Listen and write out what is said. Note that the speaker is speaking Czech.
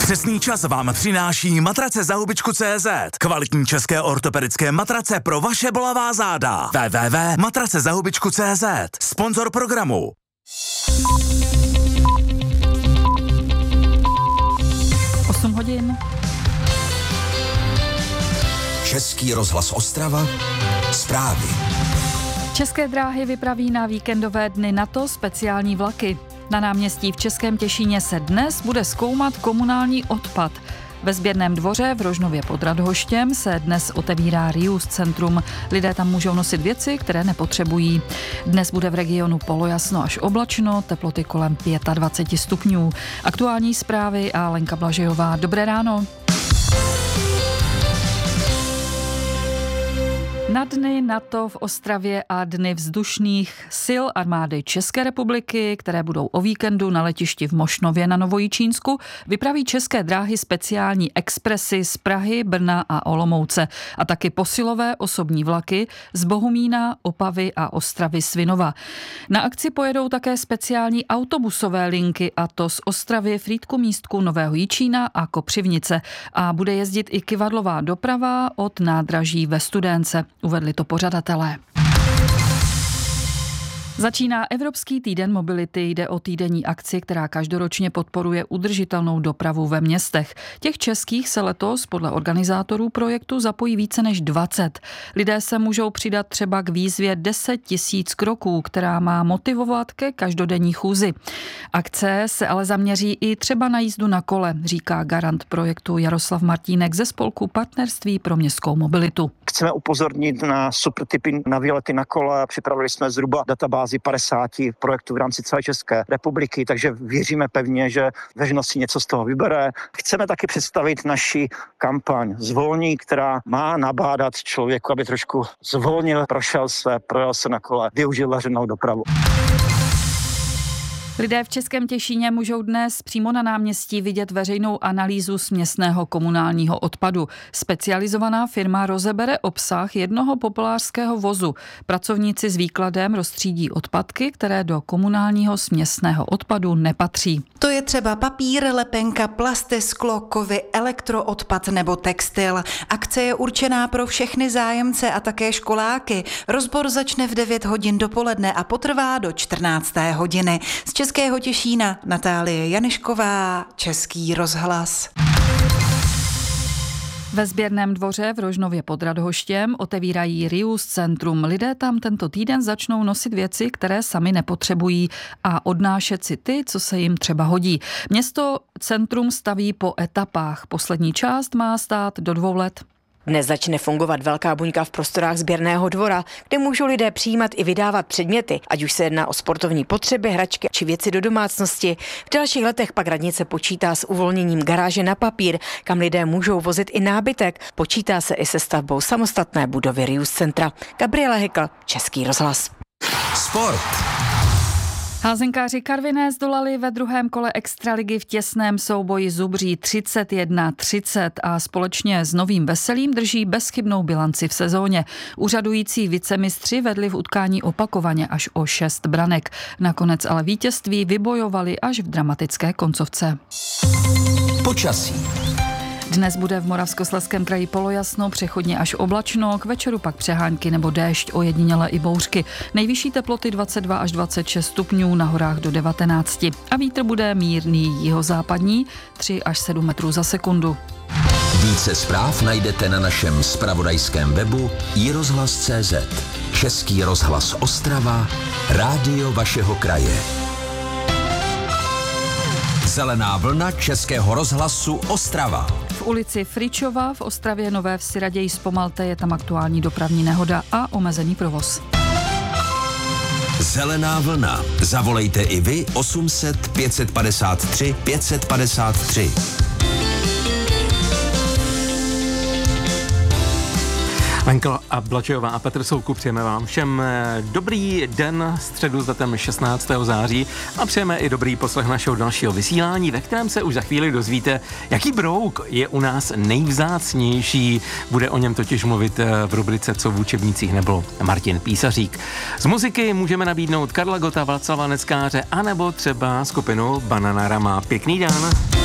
Přesný čas vám přináší matrace za hubičku.cz. Kvalitní české ortopedické matrace pro vaše bolavá záda. www.matracezahubičku.cz. Sponzor programu. Hodin. Český rozhlas Ostrava. Zprávy. České dráhy vypraví na víkendové dny NATO speciální vlaky. Na náměstí v Českém Těšíně se dnes bude zkoumat komunální odpad. Ve sběrném dvoře v Rožnově pod Radhoštěm se dnes otevírá Reuse centrum. Lidé tam můžou nosit věci, které nepotřebují. Dnes bude v regionu polojasno až oblačno, teploty kolem 25 stupňů. Aktuální zprávy a Lenka Blažejová. Dobré ráno. Na dny NATO v Ostravě a dny vzdušných sil armády České republiky, které budou o víkendu na letišti v Mošnově na Novojičínsku, vypraví České dráhy speciální expresy z Prahy, Brna a Olomouce a taky posilové osobní vlaky z Bohumína, Opavy a Ostravy Svinova. Na akci pojedou také speciální autobusové linky, a to z Ostravy, Frýdku Místku, Nového Jičína a Kopřivnice, a bude jezdit i kyvadlová doprava od nádraží ve Studénce. Uvedli to pořadatelé. Začíná Evropský týden mobility. Jde o týdenní akci, která každoročně podporuje udržitelnou dopravu ve městech. Těch českých se letos podle organizátorů projektu zapojí více než 20. Lidé se můžou přidat třeba k výzvě 10 000 kroků, která má motivovat ke každodenní chůzi. Akce se ale zaměří i třeba na jízdu na kole, říká garant projektu Jaroslav Martínek ze spolku Partnerství pro městskou mobilitu. Chceme upozornit na super typy na výlety na kole. Připravili jsme zhruba databázi 50 projektů v rámci celé České republiky, takže věříme pevně, že veřejnost si něco z toho vybere. Chceme taky představit naši kampaň Zvolní, která má nabádat člověku, aby trošku zvolnil, projel se na kole, využil veřejnou dopravu. Lidé v Českém Těšíně můžou dnes přímo na náměstí vidět veřejnou analýzu směsného komunálního odpadu. Specializovaná firma rozebere obsah jednoho populářského vozu. Pracovníci s výkladem rozstřídí odpadky, které do komunálního směsného odpadu nepatří. To je třeba papír, lepenka, plasty, sklo, kovy, elektroodpad nebo textil. Akce je určená pro všechny zájemce a také školáky. Rozbor začne v 9 hodin dopoledne a potrvá do 14. hodiny. Z Českého Těšína Natálie Janišková, Český rozhlas. Ve sběrném dvoře v Rožnově pod Radhoštěm otevírají Reuse centrum. Lidé tam tento týden začnou nosit věci, které sami nepotřebují, a odnášet si ty, co se jim třeba hodí. Město centrum staví po etapách. Poslední část má stát do 2 let. Dnes začne fungovat velká buňka v prostorách sběrného dvora, kde můžou lidé přijímat i vydávat předměty, ať už se jedná o sportovní potřeby, hračky či věci do domácnosti. V dalších letech pak radnice počítá s uvolněním garáže na papír, kam lidé můžou vozit i nábytek. Počítá se i se stavbou samostatné budovy Reuse centra. Gabriela Hekl, Český rozhlas. Sport. Házenkáři Karviné zdolali ve druhém kole extraligy v těsném souboji Zubří 31-30 a společně s Novým Veselým drží bezchybnou bilanci v sezóně. Úřadující vicemistři vedli v utkání opakovaně až o 6 branek. Nakonec ale vítězství vybojovali až v dramatické koncovce. Počasí. Dnes bude v Moravskoslezském kraji polojasno, přechodně až oblačno, k večeru pak přehánky nebo déšť, ojediněle i bouřky. Nejvyšší teploty 22 až 26 stupňů, na horách do 19. A vítr bude mírný jihozápadní, 3 až 7 metrů za sekundu. Více zpráv najdete na našem zpravodajském webu iRozhlas.cz. Český rozhlas Ostrava, rádio vašeho kraje. Zelená vlna Českého rozhlasu Ostrava. V ulici Fričova v Ostravě Nové Vsi raději zpomalte, je tam aktuální dopravní nehoda a omezený provoz. Zelená vlna. Zavolejte i vy 800 553 553. Lenka a Blačejová a Petr Soukup, přejeme vám všem dobrý den, středu s datem 16. září a přejeme i dobrý poslech našeho dalšího vysílání, ve kterém se už za chvíli dozvíte, jaký brouk je u nás nejvzácnější. Bude o něm totiž mluvit v rubrice Co v učebnicích nebylo Martin Písařík. Z muziky můžeme nabídnout Karla Gota, Václava Neckáře anebo třeba skupinu Bananarama. Pěkný den.